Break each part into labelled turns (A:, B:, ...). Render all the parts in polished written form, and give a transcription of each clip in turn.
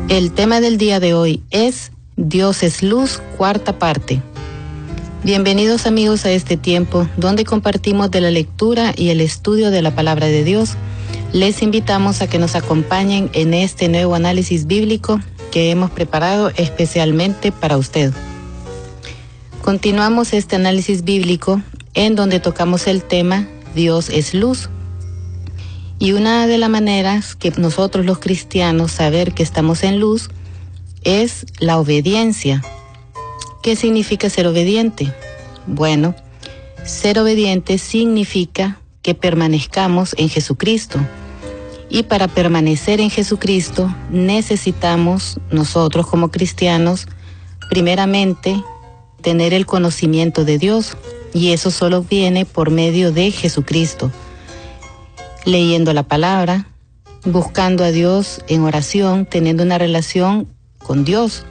A: El tema del día de hoy es Dios es luz, cuarta parte. Bienvenidos amigos a este tiempo donde compartimos de la lectura y el estudio de la palabra de Dios. Les invitamos a que nos acompañen en este nuevo análisis bíblico que hemos preparado especialmente para usted. Continuamos este análisis bíblico en donde tocamos el tema Dios es luz. Y una de las maneras que nosotros los cristianos saber que estamos en luz es la obediencia. ¿Qué significa ser obediente? Bueno, ser obediente significa que permanezcamos en Jesucristo. Y para permanecer en Jesucristo necesitamos nosotros como cristianos, primeramente, tener el conocimiento de Dios. Y eso solo viene por medio de Jesucristo. Leyendo la palabra, buscando a Dios en oración, teniendo una relación con Dios.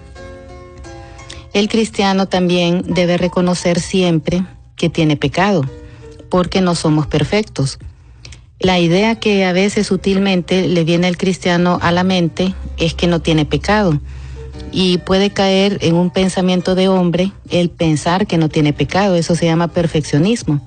A: El cristiano también debe reconocer siempre que tiene pecado, porque no somos perfectos. La idea que a veces sutilmente le viene al cristiano a la mente es que no tiene pecado, y puede caer en un pensamiento de hombre el pensar que no tiene pecado. Eso se llama perfeccionismo,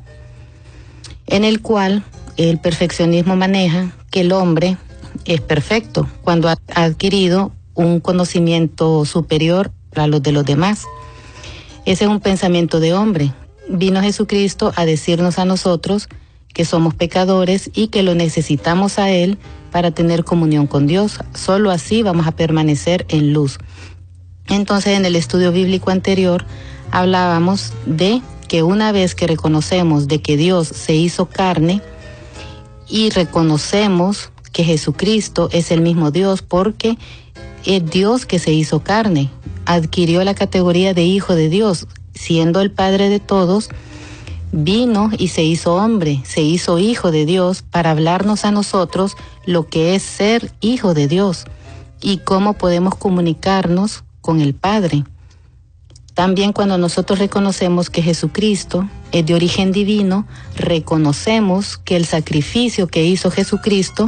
A: en el cual el perfeccionismo maneja que el hombre es perfecto cuando ha adquirido un conocimiento superior a los de los demás. Ese es un pensamiento de hombre. Vino Jesucristo a decirnos a nosotros que somos pecadores y que lo necesitamos a Él para tener comunión con Dios. Solo así vamos a permanecer en luz. Entonces, en el estudio bíblico anterior hablábamos de que una vez que reconocemos de que Dios se hizo carne, y reconocemos que Jesucristo es el mismo Dios porque es Dios que se hizo carne, adquirió la categoría de Hijo de Dios, siendo el Padre de todos, vino y se hizo hombre, se hizo Hijo de Dios para hablarnos a nosotros lo que es ser Hijo de Dios y cómo podemos comunicarnos con el Padre. También cuando nosotros reconocemos que Jesucristo es de origen divino, reconocemos que el sacrificio que hizo Jesucristo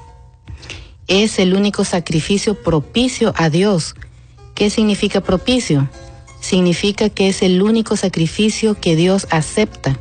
A: es el único sacrificio propicio a Dios. ¿Qué significa propicio? Significa que es el único sacrificio que Dios acepta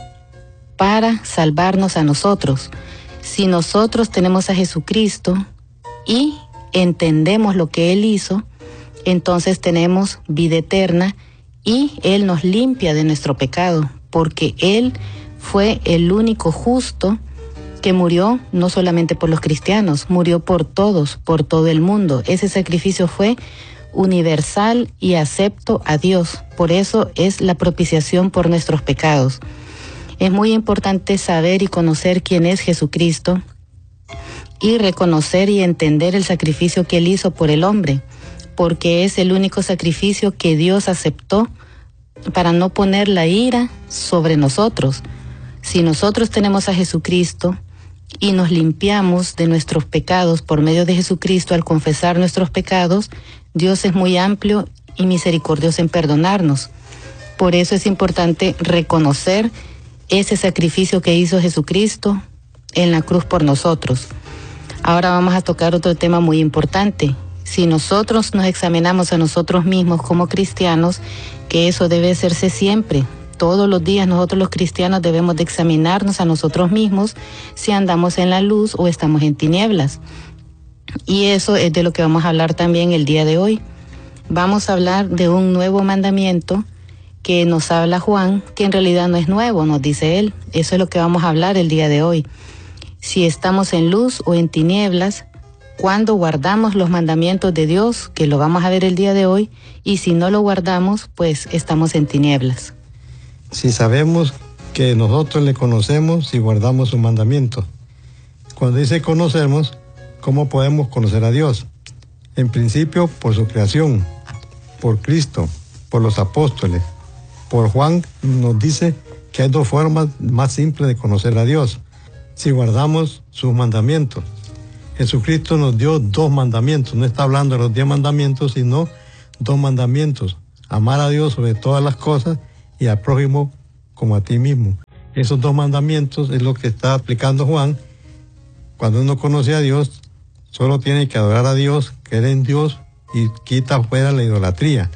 A: para salvarnos a nosotros. Si nosotros tenemos a Jesucristo y entendemos lo que Él hizo, entonces tenemos vida eterna y Él nos limpia de nuestro pecado, porque Él fue el único justo que murió no solamente por los cristianos, murió por todos, por todo el mundo. Ese sacrificio fue universal y acepto a Dios. Por eso es la propiciación por nuestros pecados. Es muy importante saber y conocer quién es Jesucristo y reconocer y entender el sacrificio que Él hizo por el hombre, porque es el único sacrificio que Dios aceptó para no poner la ira sobre nosotros. Si nosotros tenemos a Jesucristo y nos limpiamos de nuestros pecados por medio de Jesucristo al confesar nuestros pecados, Dios es muy amplio y misericordioso en perdonarnos. Por eso es importante reconocer ese sacrificio que hizo Jesucristo en la cruz por nosotros. Ahora vamos a tocar otro tema muy importante. Si nosotros nos examinamos a nosotros mismos como cristianos, que eso debe hacerse siempre, todos los días nosotros los cristianos debemos de examinarnos a nosotros mismos si andamos en la luz o estamos en tinieblas. Y eso es de lo que vamos a hablar también el día de hoy. Vamos a hablar de un nuevo mandamiento que nos habla Juan, que en realidad no es nuevo, nos dice él. Eso es lo que vamos a hablar el día de hoy. Si estamos en luz o en tinieblas, cuando guardamos los mandamientos de Dios, que lo vamos a ver el día de hoy, y si no lo guardamos, pues estamos en tinieblas.
B: Si sabemos que nosotros le conocemos y guardamos sus mandamientos. Cuando dice conocemos, ¿cómo podemos conocer a Dios? En principio, por su creación, por Cristo, por los apóstoles. Por Juan nos dice que hay dos formas más simples de conocer a Dios, si guardamos sus mandamientos. Jesucristo nos dio 2 mandamientos, no está hablando de los 10 mandamientos, sino 2 mandamientos. Amar a Dios sobre todas las cosas y al prójimo como a ti mismo. Esos 2 mandamientos es lo que está aplicando Juan. Cuando uno conoce a Dios, solo tiene que adorar a Dios, creer en Dios, y quita fuera la idolatría.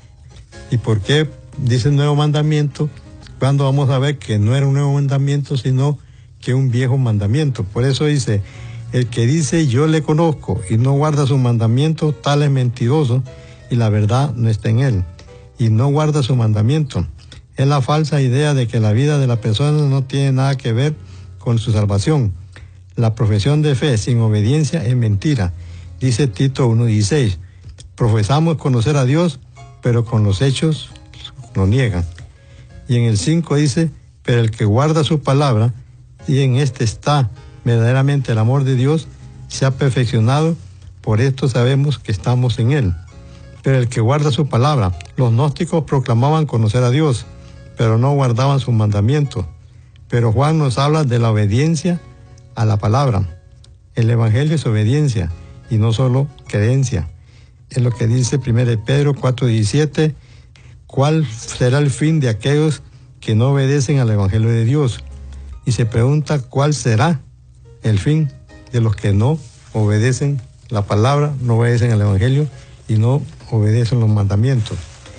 B: ¿Y por qué dice nuevo mandamiento? Cuando vamos a ver que no era un nuevo mandamiento, sino que un viejo mandamiento. Por eso dice, el que dice yo le conozco y no guarda sus mandamientos, tal es mentiroso y la verdad no está en él. Y no guarda su mandamiento. Es la falsa idea de que la vida de la persona no tiene nada que ver con su salvación. La profesión de fe sin obediencia es mentira. Dice Tito 1:16. Profesamos conocer a Dios, pero con los hechos lo niegan. Y en el 5 dice, pero el que guarda su palabra, y en este está verdaderamente el amor de Dios, se ha perfeccionado, por esto sabemos que estamos en él. Pero el que guarda su palabra, los gnósticos proclamaban conocer a Dios, pero no guardaban sus mandamientos. Pero Juan nos habla de la obediencia a la palabra. El evangelio es obediencia y no solo creencia. Es lo que dice 1 Pedro 4:17, ¿cuál será el fin de aquellos que no obedecen al evangelio de Dios? Y se pregunta, ¿cuál será el fin de los que no obedecen la palabra, no obedecen al evangelio y no obedecen los mandamientos?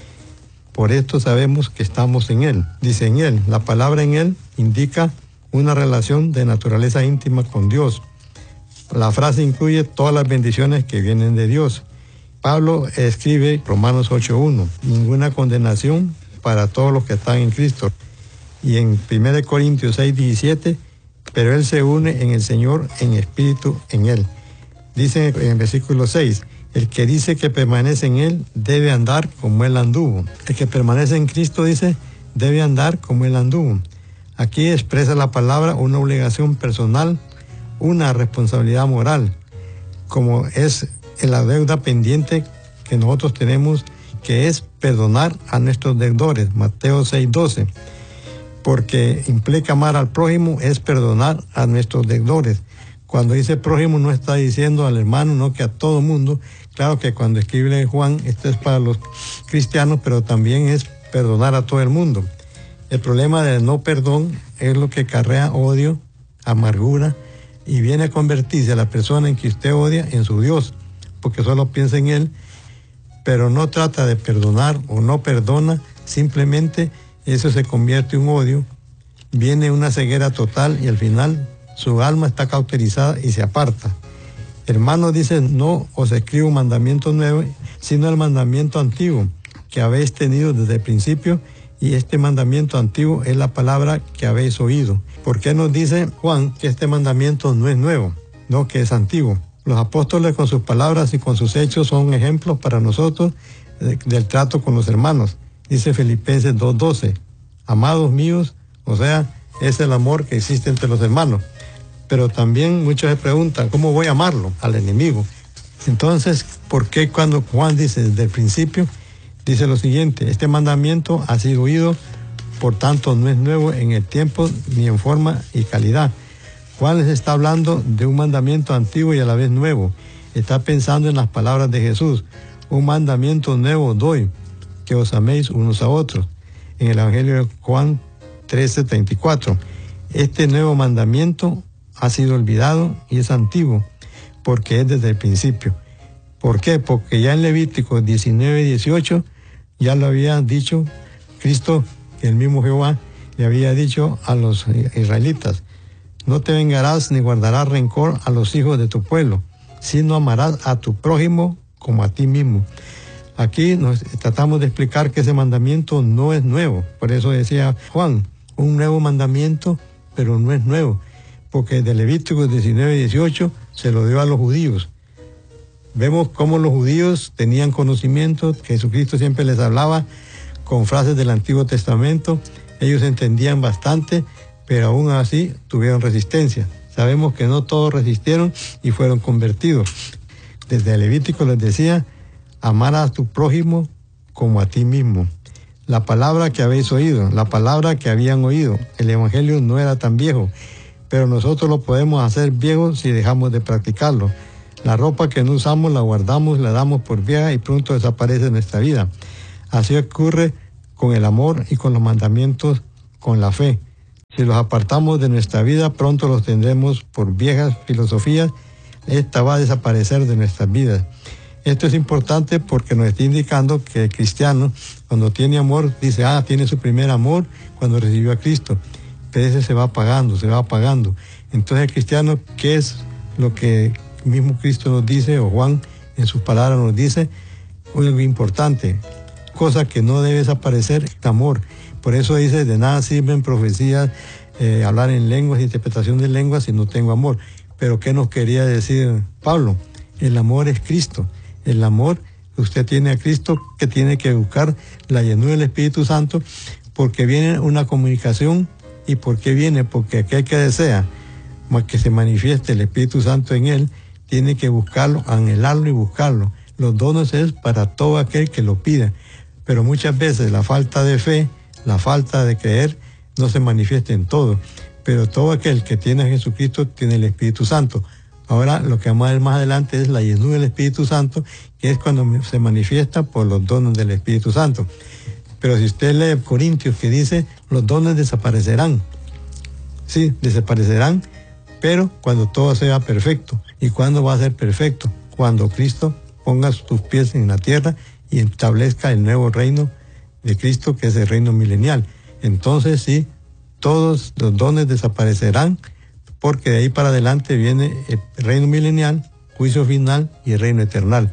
B: Por esto sabemos que estamos en él. Dice en él, la palabra en él indica una relación de naturaleza íntima con Dios. La frase incluye todas las bendiciones que vienen de Dios. Pablo escribe Romanos 8:1, ninguna condenación para todos los que están en Cristo. Y en 1 Corintios 6:17, pero él se une en el Señor en espíritu en él. Dice en el versículo 6, el que dice que permanece en él debe andar como él anduvo. El que permanece en Cristo, dice, debe andar como él anduvo. Aquí expresa la palabra una obligación personal, una responsabilidad moral, como es la deuda pendiente que nosotros tenemos, que es perdonar a nuestros deudores, Mateo 6:12, porque implica amar al prójimo, es perdonar a nuestros deudores. Cuando dice prójimo no está diciendo al hermano, no que a todo mundo. Claro que cuando escribe Juan, esto es para los cristianos, pero también es perdonar a todo el mundo. El problema del no perdón es lo que acarrea odio, amargura, y viene a convertirse a la persona en que usted odia en su Dios, porque solo piensa en él, pero no trata de perdonar o no perdona, simplemente eso se convierte en un odio, viene una ceguera total y al final su alma está cauterizada y se aparta. Hermanos, dice, no os escribo un mandamiento nuevo, sino el mandamiento antiguo que habéis tenido desde el principio, y este mandamiento antiguo es la palabra que habéis oído. ¿Por qué nos dice Juan que este mandamiento no es nuevo, no que es antiguo? Los apóstoles con sus palabras y con sus hechos son ejemplos para nosotros del trato con los hermanos. Dice Filipenses 2:12, amados míos, o sea, es el amor que existe entre los hermanos. Pero también muchos se preguntan, ¿cómo voy a amarlo al enemigo? Entonces, ¿por qué cuando Juan dice desde el principio, dice lo siguiente, este mandamiento ha sido oído, por tanto no es nuevo en el tiempo ni en forma y calidad? Juan les está hablando de un mandamiento antiguo y a la vez nuevo. Está pensando en las palabras de Jesús. Un mandamiento nuevo doy, que os améis unos a otros. En el Evangelio de Juan 13:34. Este nuevo mandamiento ha sido olvidado y es antiguo, porque es desde el principio. ¿Por qué? Porque ya en Levítico 19:18 ya lo había dicho Cristo, el mismo Jehová le había dicho a los israelitas, no te vengarás ni guardarás rencor a los hijos de tu pueblo, sino amarás a tu prójimo como a ti mismo. Aquí nos tratamos de explicar que ese mandamiento no es nuevo. Por eso decía Juan, un nuevo mandamiento, pero no es nuevo. Porque de Levítico 19:18 se lo dio a los judíos. Vemos cómo los judíos tenían conocimiento, que Jesucristo siempre les hablaba con frases del Antiguo Testamento. Ellos entendían bastante, pero aún así tuvieron resistencia. Sabemos que no todos resistieron y fueron convertidos. Desde el Levítico les decía, amar a tu prójimo como a ti mismo. La palabra que habéis oído, la palabra que habían oído, el evangelio no era tan viejo, pero nosotros lo podemos hacer viejo si dejamos de practicarlo. La ropa que no usamos la guardamos, la damos por vieja y pronto desaparece de nuestra vida. Así ocurre con el amor y con los mandamientos, con la fe. Si los apartamos de nuestra vida, pronto los tendremos por viejas filosofías. Esta va a desaparecer de nuestras vidas. Esto es importante porque nos está indicando que el cristiano, cuando tiene amor, dice, tiene su primer amor cuando recibió a Cristo. Pero ese se va apagando, se va apagando. Entonces el cristiano, ¿qué es lo que mismo Cristo nos dice, o Juan en sus palabras nos dice? Algo importante, cosa que no debe desaparecer, el amor. Por eso dice, de nada sirven profecías, hablar en lenguas, interpretación de lenguas, si no tengo amor. Pero ¿qué nos quería decir Pablo? El amor es Cristo. El amor que usted tiene a Cristo, que tiene que buscar la llenura del Espíritu Santo, porque viene una comunicación. ¿Y por qué viene? Porque aquel que desea que se manifieste el Espíritu Santo en él, tiene que buscarlo, anhelarlo y buscarlo. Los dones es para todo aquel que lo pida. Pero muchas veces la falta de fe, la falta de creer, no se manifiesta en todo. Pero todo aquel que tiene a Jesucristo tiene el Espíritu Santo. Ahora lo que vamos a ver más adelante es la llenura del Espíritu Santo, que es cuando se manifiesta por los dones del Espíritu Santo. Pero si usted lee Corintios, que dice, los dones desaparecerán. Sí, desaparecerán, pero cuando todo sea perfecto. ¿Y cuándo va a ser perfecto? Cuando Cristo ponga sus pies en la tierra y establezca el nuevo reino de Cristo, que es el reino milenial. Entonces sí, todos los dones desaparecerán, porque de ahí para adelante viene el reino milenial, juicio final y el reino eternal.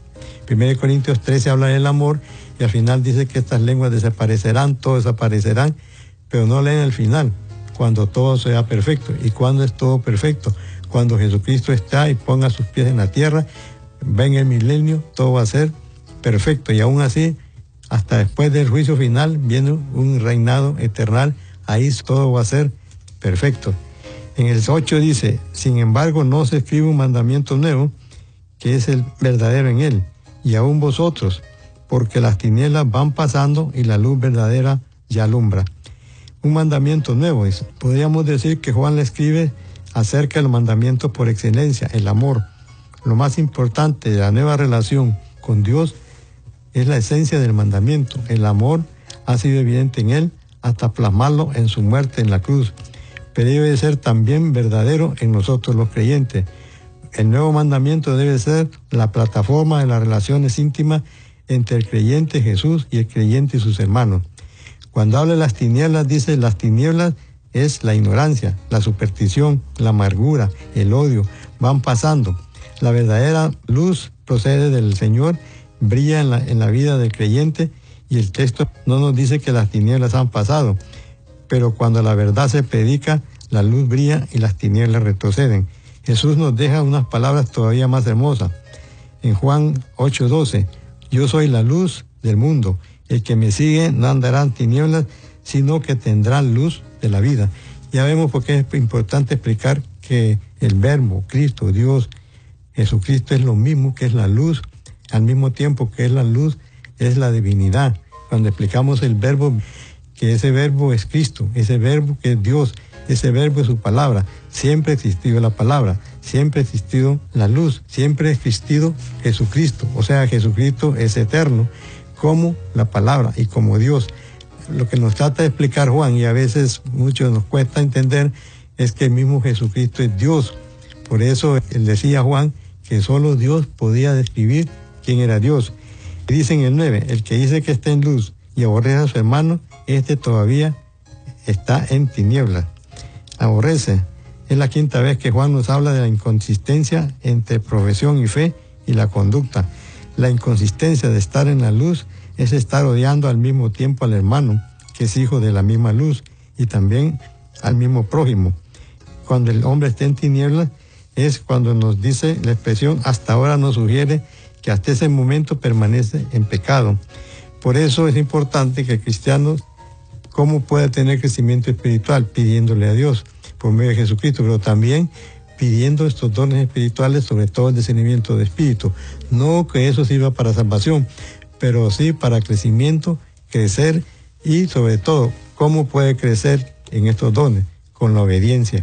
B: 1 Corintios 13 habla del amor, y al final dice que estas lenguas desaparecerán, todos desaparecerán, pero no leen el final, cuando todo sea perfecto. ¿Y cuándo es todo perfecto? Cuando Jesucristo está y ponga sus pies en la tierra, venga el milenio, todo va a ser perfecto. Y aún así, hasta después del juicio final, viene un reinado eternal, ahí todo va a ser perfecto. En el 8 dice, sin embargo, no se escribe un mandamiento nuevo, que es el verdadero en él, y aún vosotros, porque las tinieblas van pasando y la luz verdadera ya alumbra. Un mandamiento nuevo es. Podríamos decir que Juan le escribe acerca del mandamiento por excelencia, el amor. Lo más importante de la nueva relación con Dios es la esencia del mandamiento. El amor ha sido evidente en él hasta plasmarlo en su muerte en la cruz. Pero debe ser también verdadero en nosotros los creyentes. El nuevo mandamiento debe ser la plataforma de las relaciones íntimas entre el creyente Jesús y el creyente y sus hermanos. Cuando habla de las tinieblas, dice las tinieblas es la ignorancia, la superstición, la amargura, el odio, van pasando. La verdadera luz procede del Señor, brilla en la vida del creyente, y el texto no nos dice que las tinieblas han pasado, pero cuando la verdad se predica, la luz brilla y las tinieblas retroceden. Jesús nos deja unas palabras todavía más hermosas. En Juan 8:12, yo soy la luz del mundo. El que me sigue no andará en tinieblas, sino que tendrá luz de la vida. Ya vemos por qué es importante explicar que el verbo, Cristo, Dios, Jesucristo es lo mismo que es la luz, al mismo tiempo que es la luz, es la divinidad. Cuando explicamos el verbo, que ese verbo es Cristo, ese verbo que es Dios, ese verbo es su palabra. Siempre ha existido la palabra, siempre ha existido la luz, siempre ha existido Jesucristo. O sea, Jesucristo es eterno, como la palabra y como Dios. Lo que nos trata de explicar Juan, y a veces mucho nos cuesta entender, es que el mismo Jesucristo es Dios. Por eso él decía a Juan que solo Dios podía describir quién era Dios. Y dice en el 9, el que dice que está en luz y aborrece a su hermano, este todavía está en tinieblas. Aborrece. Es la quinta vez que Juan nos habla de la inconsistencia entre profesión y fe y la conducta. La inconsistencia de estar en la luz es estar odiando al mismo tiempo al hermano, que es hijo de la misma luz, y también al mismo prójimo. Cuando el hombre está en tinieblas, es cuando nos dice la expresión, hasta ahora nos sugiere que hasta ese momento permanece en pecado. Por eso es importante que el cristiano, ¿cómo puede tener crecimiento espiritual? Pidiéndole a Dios por medio de Jesucristo, pero también pidiendo estos dones espirituales, sobre todo el discernimiento de espíritu. No que eso sirva para salvación, pero sí para crecimiento, crecer, y sobre todo, ¿cómo puede crecer en estos dones? Con la obediencia.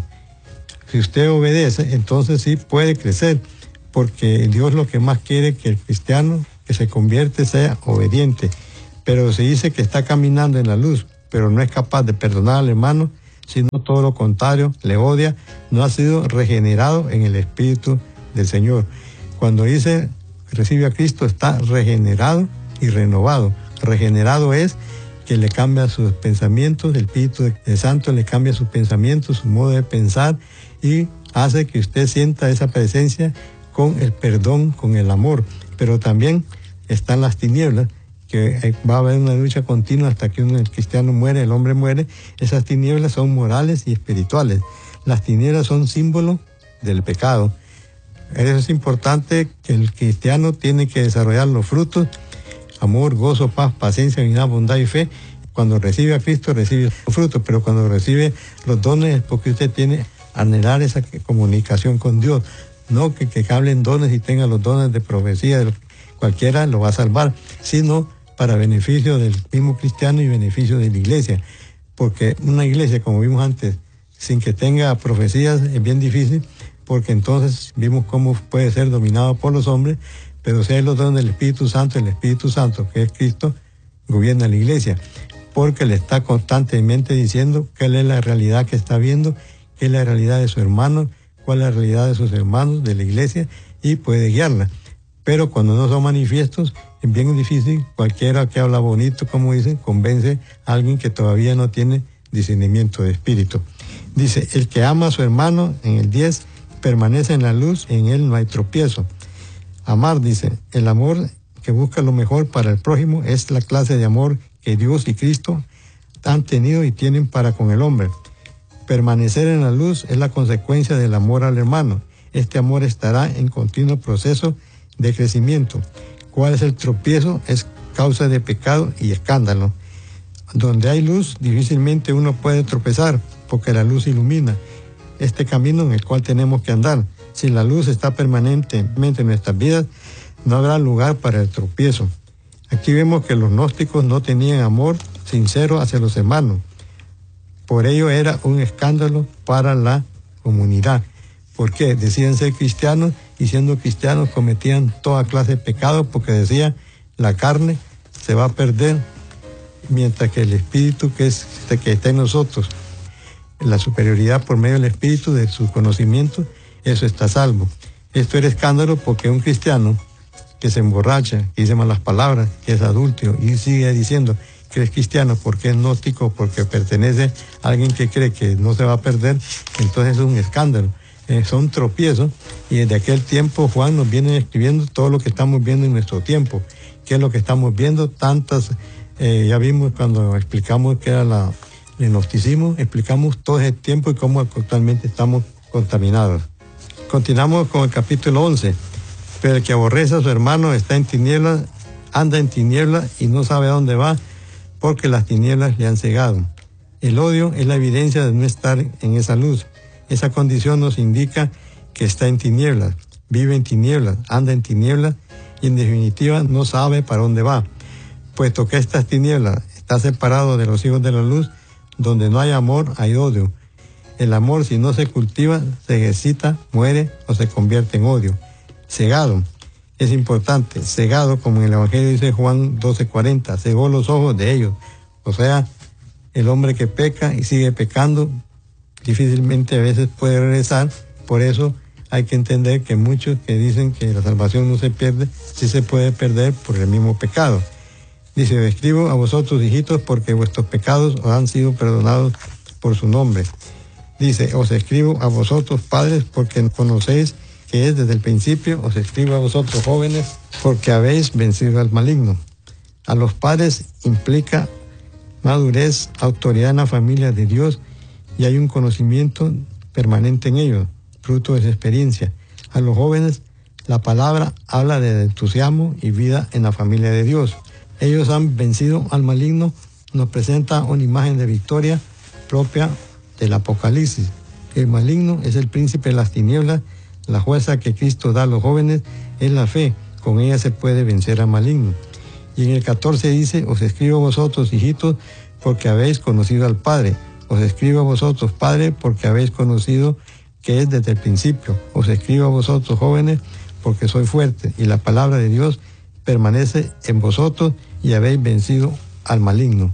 B: Si usted obedece, entonces sí puede crecer, porque Dios lo que más quiere que el cristiano que se convierte sea obediente. Pero se dice que está caminando en la luz, pero no es capaz de perdonar al hermano, sino todo lo contrario, le odia, no ha sido regenerado en el Espíritu del Señor. Cuando dice recibe a Cristo está regenerado y renovado. Regenerado es que le cambia sus pensamientos, el Espíritu Santo le cambia sus pensamientos, su modo de pensar y hace que usted sienta esa presencia con el perdón, con el amor. Pero también están las tinieblas, que va a haber una lucha continua hasta que el cristiano muere, el hombre muere. Esas tinieblas son morales y espirituales. Las tinieblas son símbolos del pecado. Eso es importante, que el cristiano tiene que desarrollar los frutos: amor, gozo, paz, paciencia, benignidad, bondad y fe. Cuando recibe a Cristo, recibe los frutos, pero cuando recibe los dones es porque usted tiene que anhelar esa comunicación con Dios. No que hablen dones y tenga los dones de profecía, cualquiera lo va a salvar, sino para beneficio del mismo cristiano y beneficio de la iglesia. Porque una iglesia, como vimos antes, sin que tenga profecías es bien difícil, porque entonces vimos cómo puede ser dominado por los hombres. Pero si hay los dones del Espíritu Santo, el Espíritu Santo, que es Cristo, gobierna la iglesia, porque le está constantemente diciendo cuál es la realidad que está viendo, qué es la realidad de su hermano, cuál es la realidad de sus hermanos, de la iglesia, y puede guiarla. Pero cuando no son manifiestos, es bien difícil. Cualquiera que habla bonito, como dicen, convence a alguien que todavía no tiene discernimiento de espíritu. Dice, el que ama a su hermano, en el 10, permanece en la luz, en él no hay tropiezo. Amar, dice, el amor que busca lo mejor para el prójimo es la clase de amor que Dios y Cristo han tenido y tienen para con el hombre. Permanecer en la luz es la consecuencia del amor al hermano. Este amor estará en continuo proceso de crecimiento. ¿Cuál es el tropiezo? Es causa de pecado y escándalo. Donde hay luz, difícilmente uno puede tropezar, porque la luz ilumina este camino en el cual tenemos que andar. Si la luz está permanentemente en nuestras vidas, no habrá lugar para el tropiezo. Aquí vemos que los gnósticos no tenían amor sincero hacia los hermanos. Por ello era un escándalo para la comunidad. ¿Por qué? Decían ser cristianos y siendo cristianos cometían toda clase de pecados, porque decía, la carne se va a perder, mientras que el espíritu que está en nosotros, la superioridad por medio del espíritu, de su conocimiento, eso está salvo. Esto era escándalo porque un cristiano que se emborracha, que dice malas palabras, que es adúltero y sigue diciendo que es cristiano porque es gnóstico, porque pertenece a alguien que cree que no se va a perder, entonces es un escándalo. Son tropiezos, y desde aquel tiempo Juan nos viene escribiendo todo lo que estamos viendo en nuestro tiempo. ¿Qué es lo que estamos viendo? Ya vimos cuando explicamos qué era el gnosticismo, explicamos todo ese tiempo y cómo actualmente estamos contaminados. Continuamos con el capítulo 11. Pero el que aborrece a su hermano está en tinieblas, anda en tinieblas y no sabe a dónde va, porque las tinieblas le han cegado. El odio es la evidencia de no estar en esa luz. Esa condición nos indica que está en tinieblas, vive en tinieblas, anda en tinieblas y en definitiva no sabe para dónde va. Puesto que estas tinieblas está separado de los hijos de la luz, donde no hay amor, hay odio. El amor, si no se cultiva, se ejercita, muere o se convierte en odio. Cegado, es importante, cegado, como en el Evangelio dice Juan 12:40, cegó los ojos de ellos. O sea, el hombre que peca y sigue pecando, difícilmente a veces puede regresar. Por eso hay que entender que muchos que dicen que la salvación no se pierde, sí se puede perder por el mismo pecado. Dice, os escribo a vosotros, hijitos, porque vuestros pecados os han sido perdonados por su nombre. Dice, os escribo a vosotros, padres, porque conocéis que es desde el principio. Os escribo a vosotros, jóvenes, porque habéis vencido al maligno. A los padres implica madurez, autoridad en la familia de Dios, y hay un conocimiento permanente en ellos, fruto de esa experiencia. A los jóvenes, la palabra habla de entusiasmo y vida en la familia de Dios. Ellos han vencido al maligno, nos presenta una imagen de victoria propia del Apocalipsis. El maligno es el príncipe de las tinieblas. La fuerza que Cristo da a los jóvenes es la fe, con ella se puede vencer al maligno. Y en el 14 dice, os escribo a vosotros, hijitos, porque habéis conocido al Padre. Os escribo a vosotros, Padre, porque habéis conocido que es desde el principio. Os escribo a vosotros, jóvenes, porque soy fuerte, y la palabra de Dios permanece en vosotros, y habéis vencido al maligno.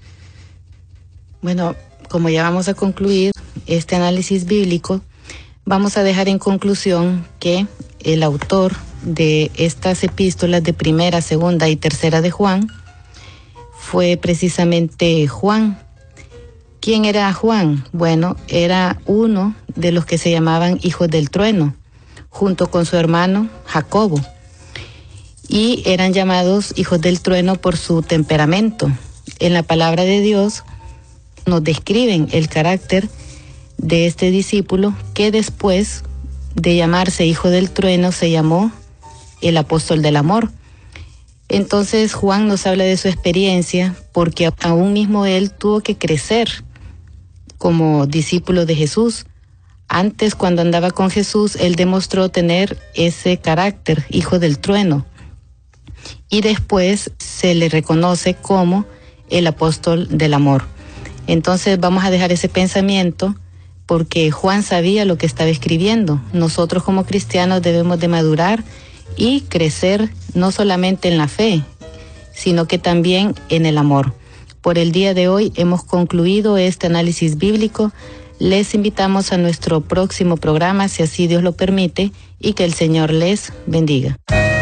A: Bueno, como ya vamos a concluir este análisis bíblico, vamos a dejar en conclusión que el autor de estas epístolas de Primera, Segunda y Tercera de Juan fue precisamente Juan. ¿Quién era Juan? Bueno, era uno de los que se llamaban hijos del trueno, junto con su hermano Jacobo. Y eran llamados hijos del trueno por su temperamento. En la palabra de Dios nos describen el carácter de este discípulo, que después de llamarse hijo del trueno se llamó el apóstol del amor. Entonces Juan nos habla de su experiencia, porque aún mismo él tuvo que crecer como discípulo de Jesús. Antes, cuando andaba con Jesús, él demostró tener ese carácter, hijo del trueno. Y después se le reconoce como el apóstol del amor. Entonces vamos a dejar ese pensamiento, porque Juan sabía lo que estaba escribiendo. Nosotros como cristianos debemos de madurar y crecer no solamente en la fe, sino que también en el amor. Por el día de hoy hemos concluido este análisis bíblico. Les invitamos a nuestro próximo programa, si así Dios lo permite, y que el Señor les bendiga.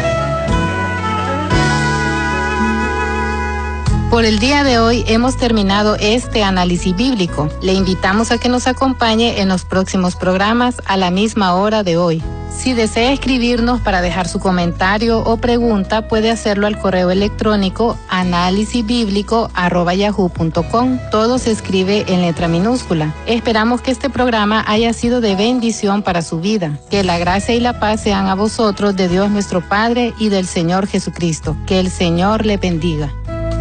A: Por el día de hoy hemos terminado este análisis bíblico. Le invitamos a que nos acompañe en los próximos programas a la misma hora de hoy. Si desea escribirnos para dejar su comentario o pregunta, puede hacerlo al correo electrónico análisisbiblico@yahoo.com. Todo se escribe en letra minúscula. Esperamos que este programa haya sido de bendición para su vida. Que la gracia y la paz sean a vosotros, de Dios nuestro Padre y del Señor Jesucristo. Que el Señor le bendiga.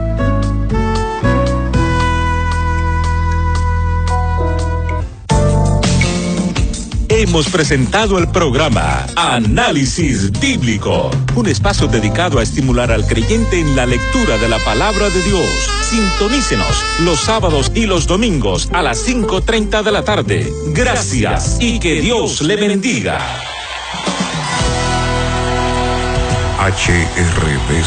C: Hemos presentado el programa Análisis Bíblico, un espacio dedicado a estimular al creyente en la lectura de la palabra de Dios. Sintonícenos los sábados y los domingos a las 5:30 de la tarde. Gracias y que Dios le bendiga.
D: HRB